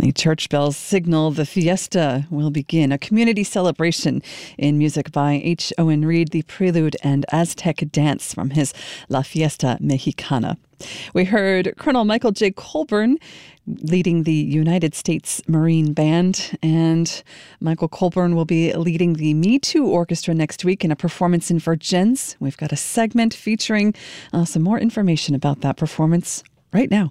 The church bells signal the fiesta will begin, a community celebration in music by H. Owen Reed, the prelude and Aztec dance from his La Fiesta Mexicana. We heard Colonel Michael J. Colburn leading the United States Marine Band, and Michael Colburn will be leading the Me Too Orchestra next week in a performance in Vergennes. We've got a segment featuring some more information about that performance right now.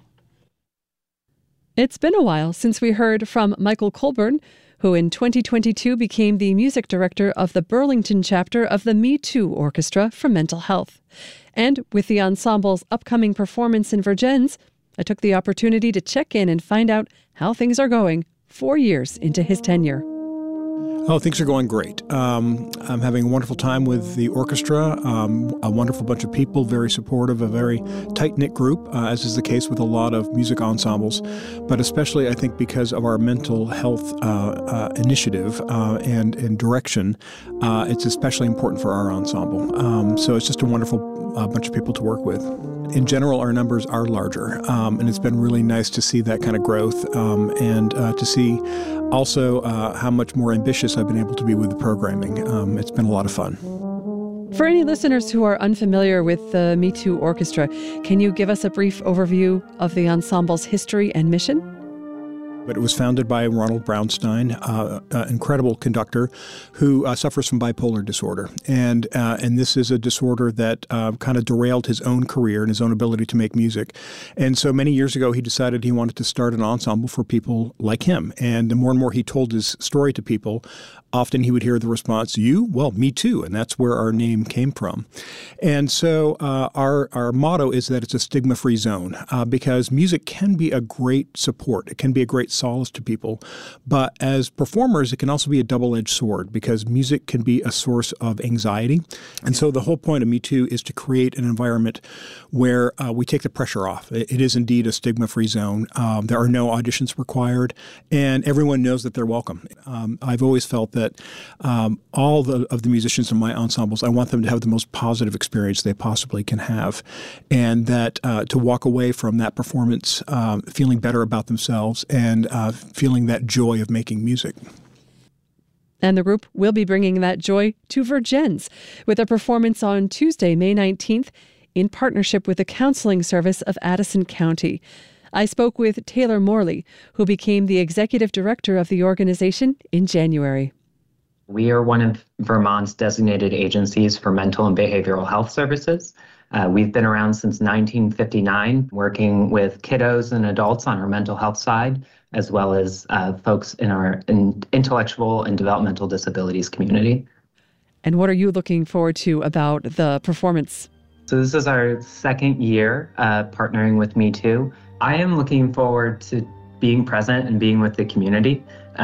It's been a while since we heard from Michael Colburn, who in 2022 became the music director of the Burlington chapter of the Me Too Orchestra for Mental Health. And with the ensemble's upcoming performance in Vergennes, I took the opportunity to check in and find out how things are going 4 years into his tenure. Oh, things are going great. I'm having a wonderful time with the orchestra, a wonderful bunch of people, very supportive, a very tight-knit group, as is the case with a lot of music ensembles, but especially I think because of our mental health initiative and direction, it's especially important for our ensemble. So it's just a wonderful bunch of people to work with. In general, our numbers are larger, and it's been really nice to see that kind of growth and to see also how much more ambitious I've been able to be with the programming. It's been a lot of fun. For any listeners who are unfamiliar with the Me Too Orchestra, can you give us a brief overview of the ensemble's history and mission? But it was founded by Ronald Brownstein, an incredible conductor who suffers from bipolar disorder. And this is a disorder that kind of derailed his own career and his own ability to make music. And so many years ago, he decided he wanted to start an ensemble for people like him. And the more and more he told his story to people, often he would hear the response, "You? Well, me too." And that's where our name came from. And so our motto is that it's a stigma-free zone because music can be a great support. It can be a great solace to people. But as performers, it can also be a double-edged sword because music can be a source of anxiety. And so the whole point of Me Too is to create an environment where we take the pressure off. It is indeed a stigma-free zone. There are no auditions required, and everyone knows that they're welcome. I've always felt that all of the musicians in my ensembles, I want them to have the most positive experience they possibly can have, and that to walk away from that performance feeling better about themselves and feeling that joy of making music. And the group will be bringing that joy to Vergennes with a performance on Tuesday, May 19th, in partnership with the Counseling Service of Addison County. I spoke with Taylor Morley, who became the executive director of the organization in January. We are one of Vermont's designated agencies for mental and behavioral health services. We've been around since 1959, working with kiddos and adults on our mental health side, as well as folks in our intellectual and developmental disabilities community. And what are you looking forward to about the performance? So this is our second year partnering with Me Too. I am looking forward to being present and being with the community.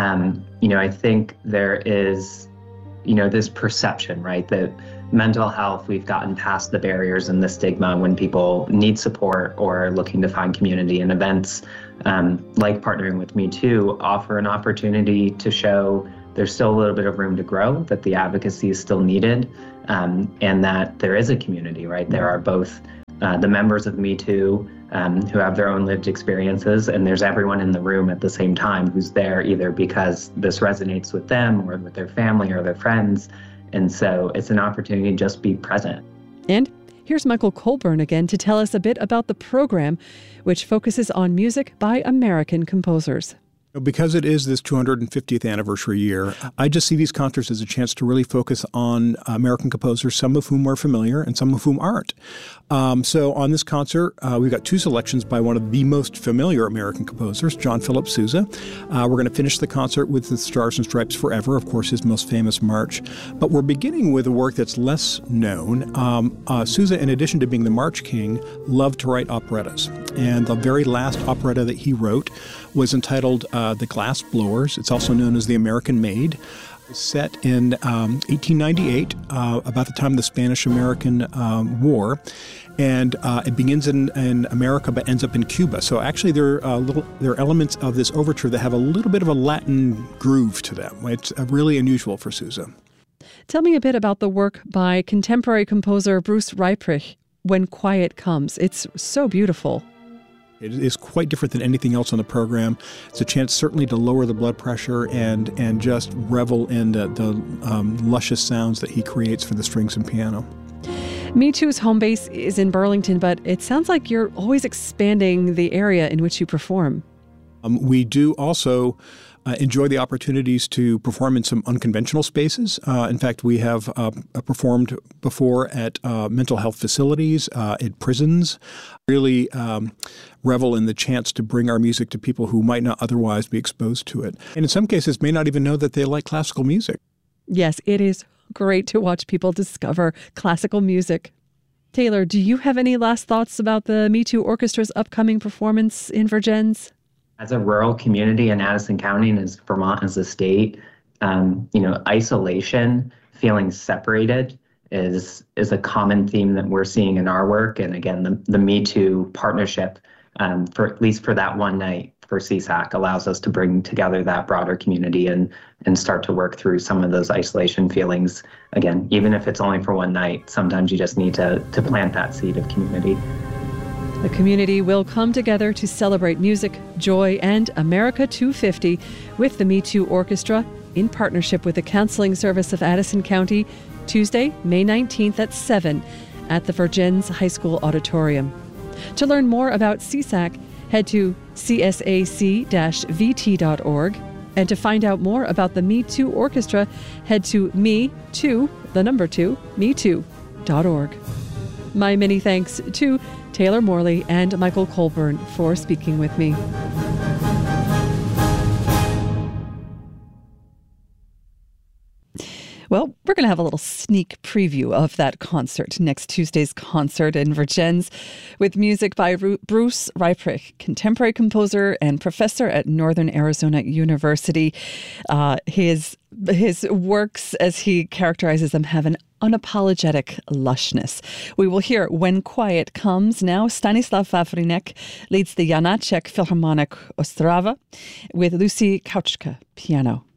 I think there is, this perception, right, that mental health, we've gotten past the barriers and the stigma when people need support or are looking to find community, and events like partnering with Me Too offer an opportunity to show there's still a little bit of room to grow, that the advocacy is still needed, and that there is a community, right? There are both the members of Me Too who have their own lived experiences, and there's everyone in the room at the same time who's there either because this resonates with them or with their family or their friends. And so it's an opportunity to just be present. And here's Michael Colburn again to tell us a bit about the program, which focuses on music by American composers. Because it is this 250th anniversary year, I just see these concerts as a chance to really focus on American composers, some of whom are familiar and some of whom aren't. So on this concert, we've got two selections by one of the most familiar American composers, John Philip Sousa. We're going to finish the concert with the Stars and Stripes Forever, of course, his most famous march. But we're beginning with a work that's less known. Sousa, in addition to being the March King, loved to write operettas. And the very last operetta that he wrote was entitled The Glass Blowers. It's also known as The American Maid. It's set in 1898, about the time of the Spanish-American War. And it begins in America but ends up in Cuba. So actually there are elements of this overture that have a little bit of a Latin groove to them. It's really unusual for Sousa. Tell me a bit about the work by contemporary composer Bruce Reiprich, When Quiet Comes. It's so beautiful. It is quite different than anything else on the program. It's a chance certainly to lower the blood pressure and just revel in the luscious sounds that he creates for the strings and piano. Me Too's home base is in Burlington, but it sounds like you're always expanding the area in which you perform. We do also enjoy the opportunities to perform in some unconventional spaces. In fact, we have performed before at mental health facilities, at prisons. Really revel in the chance to bring our music to people who might not otherwise be exposed to it. And in some cases may not even know that they like classical music. Yes, it is great to watch people discover classical music. Taylor, do you have any last thoughts about the Me Too Orchestra's upcoming performance in Vergennes? As a rural community in Addison County and as Vermont as a state, isolation, feeling separated is a common theme that we're seeing in our work. And again, the Me Too partnership, for at least for that one night for CSAC, allows us to bring together that broader community and start to work through some of those isolation feelings. Again, even if it's only for one night, sometimes you just need to plant that seed of community. The community will come together to celebrate music, joy, and America 250 with the Me Too Orchestra in partnership with the Counseling Service of Addison County, Tuesday, May 19th at 7 at the Vergennes High School Auditorium. To learn more about CSAC, head to csac-vt.org. And to find out more about the Me Too Orchestra, head to me2.org. My many thanks to Taylor Morley and Michael Colburn for speaking with me. Well, we're going to have a little sneak preview of that concert, next Tuesday's concert in Vergennes, with music by Bruce Reiprich, contemporary composer and professor at Northern Arizona University. His works, as he characterizes them, have an unapologetic lushness. We will hear When Quiet Comes now. Stanislav Wawrinek leads the Janacek Philharmonic Ostrava with Lucy Kauczka, piano.